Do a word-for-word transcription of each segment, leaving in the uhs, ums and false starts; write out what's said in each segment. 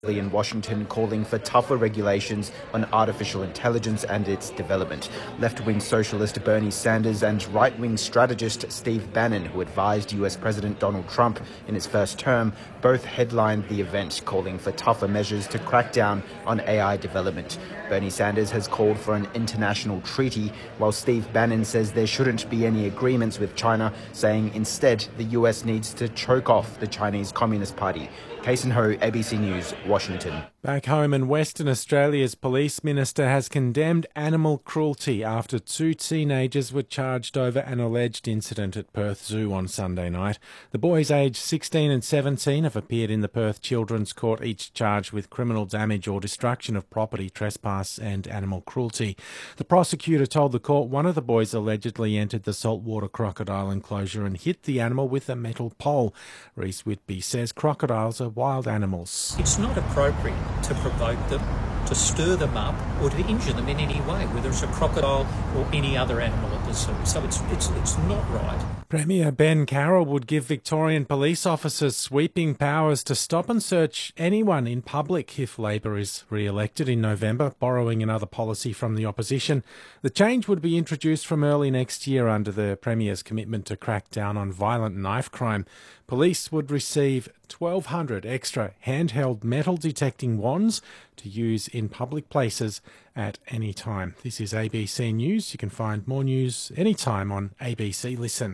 in Washington calling for tougher regulations on artificial intelligence and its development. Left-wing socialist Bernie Sanders and right-wing strategist Steve Bannon, who advised U S President Donald Trump in his first term, both headlined the event, calling for tougher measures to crack down on A I development. Bernie Sanders has called for an international treaty, while Steve Bannon says there shouldn't be any agreements with China, saying instead the U S needs to choke off the Chinese Communist Party. Kason Ho, A B C News, Washington. Back home in Western Australia's police minister has condemned animal cruelty after two teenagers were charged over an alleged incident at Perth Zoo on Sunday night. The boys aged sixteen and seventeen have appeared in the Perth Children's Court, each charged with criminal damage or destruction of property, trespass and animal cruelty. The prosecutor told the court one of the boys allegedly entered the saltwater crocodile enclosure and hit the animal with a metal pole. Reece Whitby says crocodiles are wild animals. It's not appropriate to provoke them, to stir them up or to injure them in any way, whether it's a crocodile or any other animal at the zoo. So it's, it's, it's not right. Premier Ben Carroll would give Victorian police officers sweeping powers to stop and search anyone in public if Labor is re-elected in November, borrowing another policy from the opposition. The change would be introduced from early next year under the Premier's commitment to crack down on violent knife crime. Police would receive twelve hundred extra handheld metal detecting wands to use in public places at any time. This is A B C News. You can find more news anytime on A B C Listen.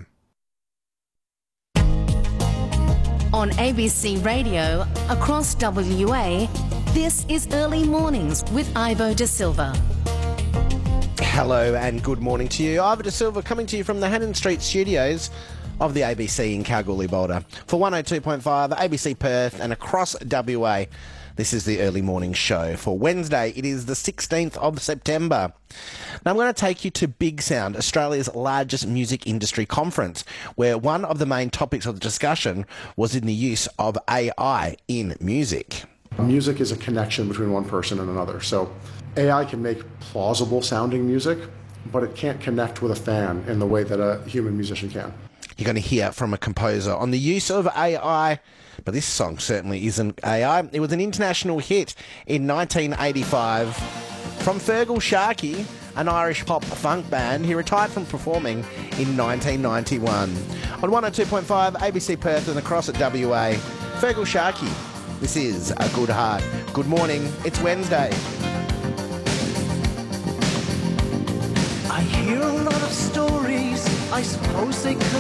On A B C Radio, across W A, this is Early Mornings with Ivo De Silva. Hello and good morning to you. Ivo De Silva coming to you from the Hannon Street studios of the A B C in Kalgoorlie Boulder. For one oh two point five, A B C Perth and across W A, this is the Early Morning Show. For Wednesday, it is the sixteenth of September. Now I'm going to take you to Big Sound, Australia's largest music industry conference, where one of the main topics of the discussion was in the use of A I in music. Music is a connection between one person and another. So A I can make plausible sounding music, but it can't connect with a fan in the way that a human musician can. You're going to hear from a composer on the use of A I, but this song certainly isn't A I. It was an international hit in nineteen eighty-five from Fergal Sharkey, an Irish pop funk band. He retired from performing in nineteen ninety-one. On one oh two point five, A B C Perth and across at W A, Fergal Sharkey. This is A Good Heart. Good morning. It's Wednesday. I hear a lot of stories. I suppose they could